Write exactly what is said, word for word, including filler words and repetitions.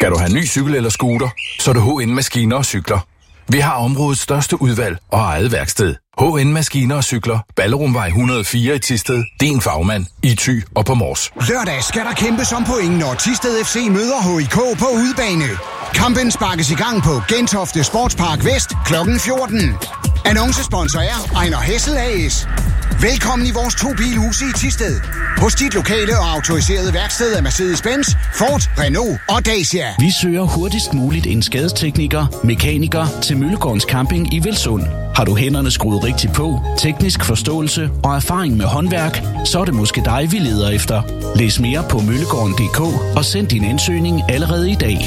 Skal du have ny cykel eller scooter, så er det H N Maskiner og Cykler. Vi har områdets største udvalg og eget værksted. H N Maskiner og Cykler. Ballerumvej et hundrede og fire i Thisted. Din fagmand i Thy og på Mors. Lørdag skal der kæmpes om point, når Thisted F C møder H I K på udebane. Kampen sparkes i gang på Gentofte Sportspark Vest klokken fjorten. Annoncesponsor er Ejner Hessel A S. Velkommen i vores to bilhuse i Thisted. Hos dit lokale og autoriserede værksted af Mercedes-Benz, Ford, Renault og Dacia. Vi søger hurtigst muligt en skadestekniker, mekaniker til Møllegårdens Camping i Velsund. Har du hænderne skruet rigtigt på, teknisk forståelse og erfaring med håndværk, så er det måske dig, vi leder efter. Læs mere på møllegården punktum d k og send din ansøgning allerede i dag.